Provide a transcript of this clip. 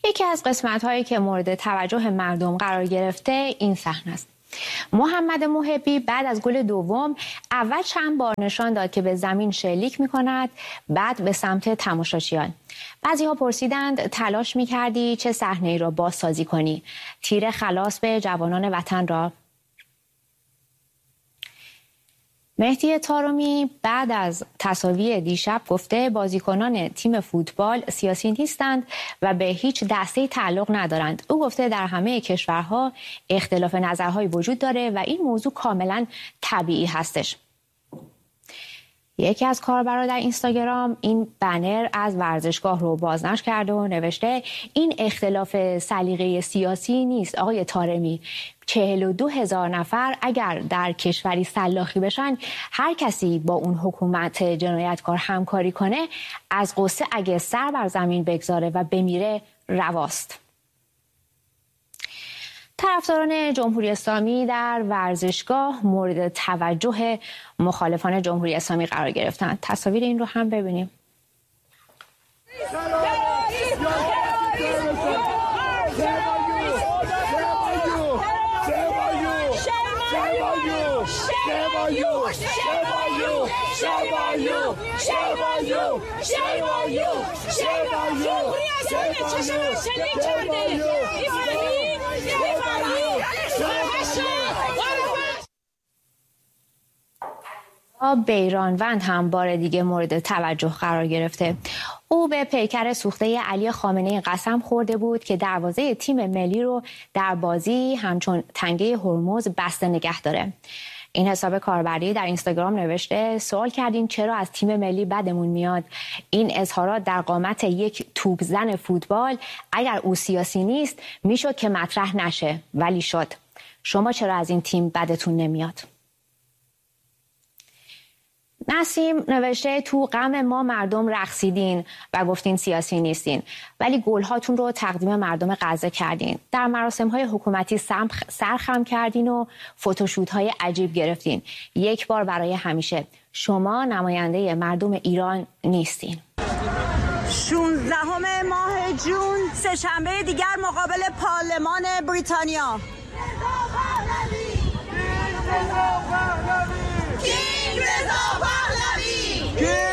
یکی از قسمت‌هایی که مورد توجه مردم قرار گرفته این صحنه است. محمد محبی بعد از گل دوم اول چند بار نشان داد که به زمین شلیک می‌کند، بعد به سمت تماشاچیان. بعضی‌ها پرسیدند تلاش می‌کردی چه صحنه‌ای را بازسازی کنی؟ تیر خلاص به جوانان وطن را؟ مهدی طارمی بعد از تساوی دیشب گفته بازیکنان تیم فوتبال سیاسی نیستند و به هیچ دسته‌ای تعلق ندارند. او گفته در همه کشورها اختلاف نظرهایی وجود داره و این موضوع کاملا طبیعی هستش. یکی از کاربران در اینستاگرام این بنر از ورزشگاه رو بازنشر کرده و نوشته این اختلاف سلیقه سیاسی نیست آقای طارمی. 42,000 نفر اگر در کشوری سلاخی بشن، هر کسی با اون حکومت جنایتکار همکاری کنه، از غصه اگه سر بر زمین بگذاره و بمیره رواست. طرفداران جمهوری اسلامی در ورزشگاه مورد توجه مخالفان جمهوری اسلامی قرار گرفتند. تصاویر این رو هم ببینیم. بیرانوند هم بار دیگه مورد توجه قرار گرفته. او به پیکر سوخته علی خامنه‌ای قسم خورده بود که دروازه تیم ملی رو در بازی همچون تنگه هرمز بسته نگه داره. این حساب کاربری در اینستاگرام نوشته سوال کردیم چرا از تیم ملی بدمون میاد. این اظهارات در قامت یک توپ زن فوتبال اگر او سیاسی نیست میشد که مطرح نشه، ولی شد. شما چرا از این تیم بدتون نمیاد؟ نسیم نوشته تو غم ما مردم رقصیدین و گفتین سیاسی نیستین، ولی گلهاتون رو تقدیم مردم غزه کردین. در مراسم‌های حکومتی سرخم کردین و فوتوشوت‌های عجیب گرفتین. یک بار برای همیشه شما نماینده مردم ایران نیستین. 16 ماه جون سه‌شنبه دیگر مقابل پارلمان بریتانیا. King